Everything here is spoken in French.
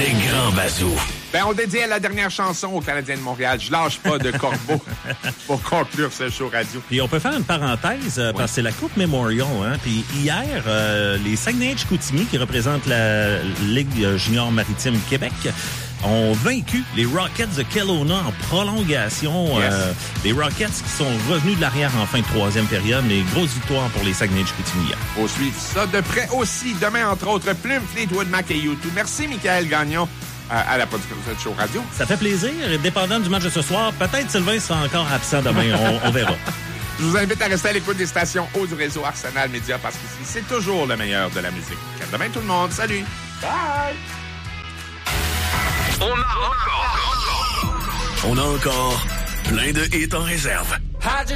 Les grands bazous. Ben, on dédie la dernière chanson au Canadien de Montréal. Je lâche pas de Corbeau pour conclure ce show radio. Puis on peut faire une parenthèse, parce que c'est la Coupe Memorial. Hein? Puis hier, les Saguenay-Chicoutimi, qui représentent la Ligue junior maritime Québec, ont vaincu les Rockets de Kelowna en prolongation. Yes. Les Rockets qui sont revenus de l'arrière en fin de troisième période, mais grosse victoire pour les Saguenay-Chicoutimi hier. Faut suivre ça de près aussi. Demain, entre autres, Plume, Fleetwood Mac et YouTube. Merci, Michael Gagnon, à la production de cette show radio. Ça fait plaisir. Dépendant du match de ce soir, peut-être Sylvain sera encore absent demain. On verra. Je vous invite à rester à l'écoute des stations haut du réseau Arsenal Média parce qu'ici, c'est toujours le meilleur de la musique. À demain, tout le monde. Salut! Bye! On a encore plein de hits en réserve.